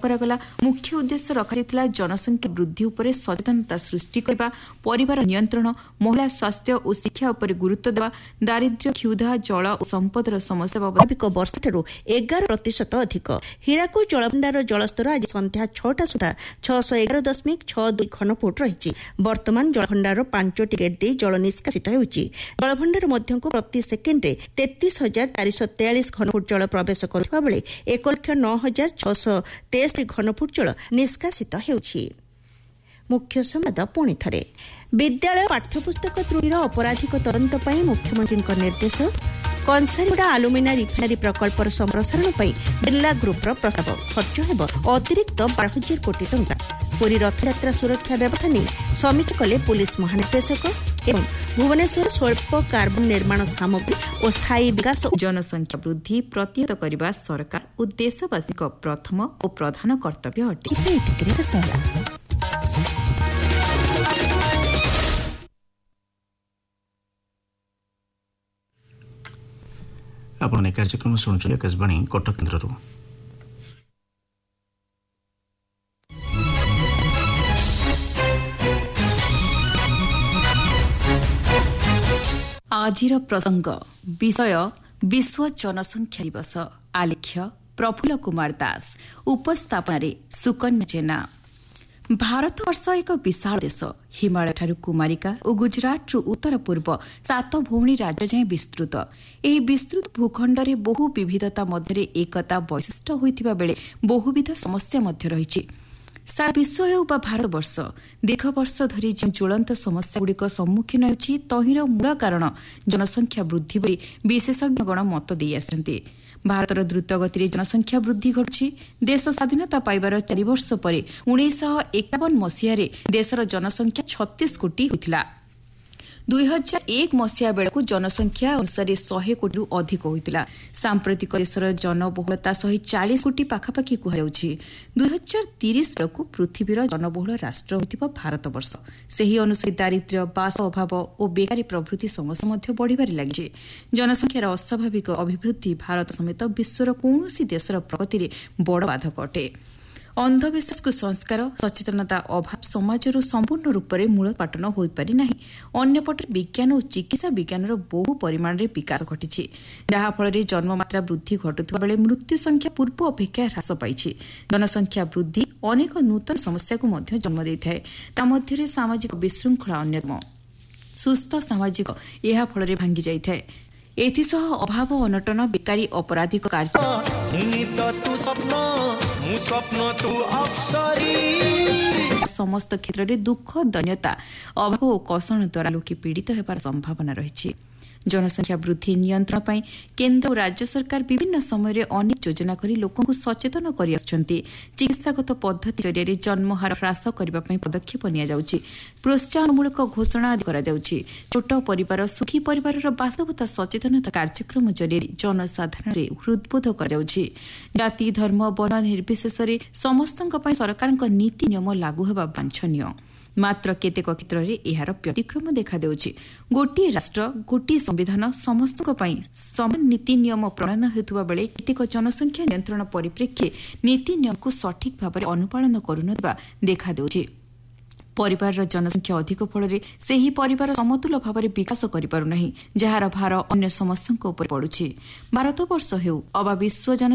କରାଗଲା। ମୁଖ୍ୟ ଉଦ୍ଦେଶ୍ୟ ରଖାଯାଇଥିଲା जनसंख्या वृद्धि उपरे सचेतनता सृष्टि करबा, परिवार नियंत्रण, महिला स्वास्थ्य और शिक्षा उपरे गुरुत्व देवा, दारिद्र्य, क्षुधा, जल और संपदर समस्या बाबत वर्षठारु 11% अधिक। हीराकुद जलभंडार जलस्तर आज संध्या 6टा सुधा 611.62 घनफुट रही। वर्तमान जलभंडार 5टी गेट दे जल निष्कासित होउची। जलभंडार मध्यको प्रति सेकेंडे 33,443 घनफुट जल प्रवेश करुवा बेले 1,09,663 घनफुट जल निष्कासित हेउची। मुख्य संवाद पुणी थरे। विद्यालय पाठ्यपुस्तक त्रुटिर अपराधिक तदंत पई मुख्यमंत्री निर्देश। कंसारीगुड़ा आलुमिना रिफाइनरी प्रकल्पर संप्रसारण पई बिरला ग्रुपर प्रस्ताव। खर्च हेब अतिरिक्त 12,000 कोटी टंका। पुरी रथयात्रा सुरक्षा व्यवस्था नहीं समीक्षा कले पुलिस महानिर्देशक। एवं भुवनेश्वर स्वल्प कार्बन निर्माण सामग्री और स्थायी विकास। जनसंख्या वृद्धि प्रतिहत करने सरकार और देशवासी प्रथम और प्रधान कर्तव्य अटे। आपण कार्यक्रम शुणुं आकाशवाणी कटक केन्द्र। आजिर प्रसंग विषय विश्व जनसंख्या दिवस। आलेख्य प्रफुल्ल कुमार दास, उपस्थापन सुकन्या जेना। भारत वर्ष एक विशाल देश। हिमालय ठारू कुमारिका और गुजरात रु उत्तर पूर्व 7 भौणी राज्य जाए विस्तृत। यह विस्तृत भूखंड में बहु विविधता मध्य एकता वैशिष्ट होता बेले बहुविध समस्या मध्य रही। सारा विश्व हेउ बा भारत वर्ष दीर्घ वर्ष धरी जो ज्वलंत समस्या गुड़िक सम्मुखीन होती तहिर मूल कारण जनसंख्या वृद्धि बोली विशेषज्ञगण मत दे आसते। भारतर द्रुतगति जनसंख्या वृद्धि घटुछि। देश स्वाधीनता पाइबार 4 वर्ष पर 1951 मसीह देशर जनसंख्या 36 कोटी होता। 2001 मसीहा बेलू जनसंख्या अनुसार 100 कोटी अधिक होता। सांप्रतिक देशर जनबहुलता 140 कोटी पाखापाखि कहुछि। 2030 बेलू पृथ्वीर जनबहुल राष्ट्र होतिबा भारत वर्ष। सही अनुसार दारिद्र्य, बास अभाव और बेकारी प्रभृति समस्या बढ़िबार लगी। जनसंख्यार अस्वाभाविक अभिवृद्धि भारत समेत विश्वर कौनसी देशर प्रगति में बड़ बाधक अटे। अंधविश्वास को संस्कार सचेतनता अभाव समाजर संपूर्ण रूप से मूलोत्पाटन हो पारि नाही। अन्यपटे विज्ञान और चिकित्सा विज्ञान बहु परिमाण में विकास घटी जहाँफल जन्ममात्रा वृद्धि घटुवा बेले मृत्यु संख्या पूर्व अपेक्षा ह्रास पाई। जनसंख्या वृद्धि अनेक नूतन समस्या को जन्म देता है। सामाजिक विशृंखला अन्यतम। सुस्थ सामाजिक यह फल भांगी जाए। एथिसह अभाव अनटन बेकारी अपराधिक कार्य समस्त क्षेत्र में दुख दैन्यता अभाव और कषण द्वारा लोके पीड़ित होबार संभावना रही। जनसंख्या वृद्धि नियंत्रण पर केंद्र और राज्य सरकार विभिन्न समय अनेक योजना करी लोकों को सचेतन करि आछंती। चिकित्सागत पद्धति जरिए जन्महार ह्रास करने पदक्षेप निया जाउछि। प्रोत्साहनमूलक घोषणा आदि करा जाउछि। छोट परिवार सुखी परिवार वास्तवता सचेतनता कार्यक्रम जरिए जनसाधारण हृदबोध करा जाउछि। जाति धर्म वर्ण निर्विशेष समस्तक पई सरकारक नीति नियम लागू हेबा वांछनीय। मात्र केतेक क्षेत्र में यार व्यतिक्रम देखा देउछि। गोटे राष्ट्र गोटे संविधान समस्तक पई समान नीति नियम प्रणयन हेतुवा बेले केतेक जनसंख्या नियंत्रण परिप्रेक्षी नीति नियम को सठिक भाव में अनुपालन करुनथिबा देखा देउछि। परिवार जनसंख्या अधिक फल से ही परिवार समतुल भाव में विकास करि पारु नाही, जार भार अन्य समस्तक उपर पड़ुछि। भारत वर्ष हेउ अबा विश्व जन